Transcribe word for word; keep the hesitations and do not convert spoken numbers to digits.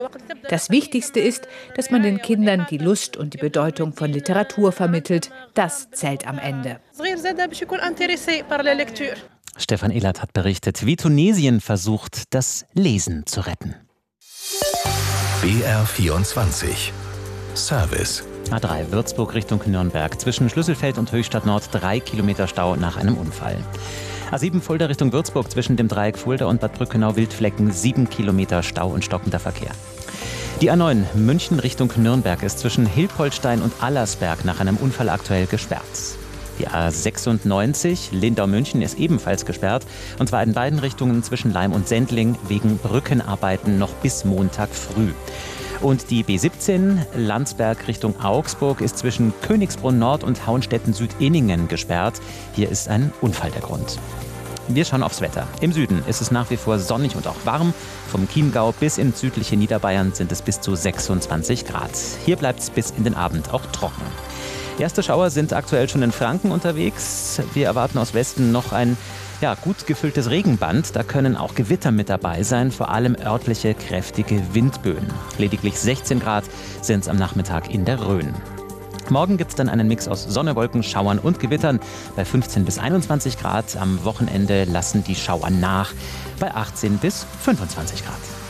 Das Wichtigste ist, dass man den Kindern die Lust und die Bedeutung von Literatur vermittelt. Das zählt am Ende. Stefan Ehlert hat berichtet, wie Tunesien versucht, das Lesen zu retten. B R vierundzwanzig Service. A drei Würzburg Richtung Nürnberg. Zwischen Schlüsselfeld und Höchstadt Nord drei Kilometer Stau nach einem Unfall. A sieben Fulda Richtung Würzburg zwischen dem Dreieck Fulda und Bad Brückenau-Wildflecken sieben Kilometer Stau und stockender Verkehr. Die A neun München Richtung Nürnberg ist zwischen Hilpoltstein und Allersberg nach einem Unfall aktuell gesperrt. Die A sechsundneunzig Lindau-München ist ebenfalls gesperrt, und zwar in beiden Richtungen zwischen Laim und Sendling wegen Brückenarbeiten noch bis Montag früh. Und die B siebzehn Landsberg Richtung Augsburg ist zwischen Königsbrunn Nord und Hauenstetten-Südinningen gesperrt. Hier ist ein Unfall der Grund. Wir schauen aufs Wetter. Im Süden ist es nach wie vor sonnig und auch warm. Vom Chiemgau bis ins südliche Niederbayern sind es bis zu sechsundzwanzig Grad. Hier bleibt es bis in den Abend auch trocken. Erste Schauer sind aktuell schon in Franken unterwegs. Wir erwarten aus Westen noch ein ja, gut gefülltes Regenband. Da können auch Gewitter mit dabei sein, vor allem örtliche kräftige Windböen. Lediglich sechzehn Grad sind es am Nachmittag in der Rhön. Morgen gibt es dann einen Mix aus Sonne, Wolken, Schauern und Gewittern bei fünfzehn bis einundzwanzig Grad. Am Wochenende lassen die Schauer nach bei achtzehn bis fünfundzwanzig Grad.